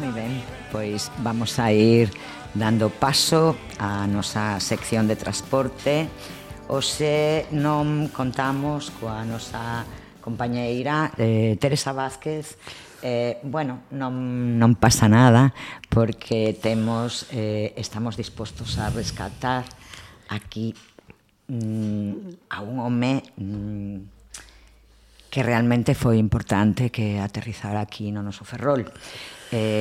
moi ben, pois vamos a ir dando paso á nosa sección de transporte. Hoxe non contamos coa nosa compañeira Teresa Vázquez. Bueno, non pasa nada porque estamos dispostos a rescatar aquí a un home que realmente foi importante que aterrizara aquí no noso Ferrol.